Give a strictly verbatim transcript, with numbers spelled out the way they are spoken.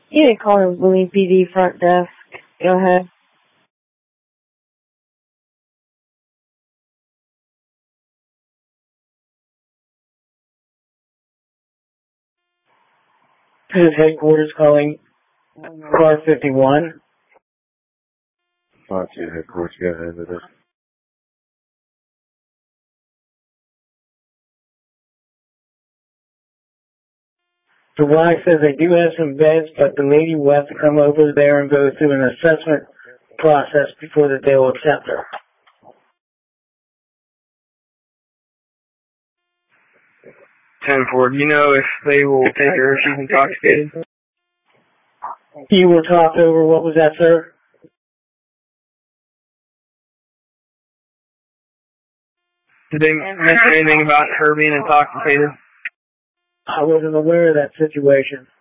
You didn't call the William P D front desk. Go ahead. This is headquarters calling car fifty-one. Fox two headquarters, go ahead with it. The Y says they do have some beds, but the lady will have to come over there and go through an assessment process before that they will accept her. ten four, do you know if they will take her if she's intoxicated? You were talked over. What was that, sir? Did they mention anything about her being intoxicated? I wasn't aware of that situation.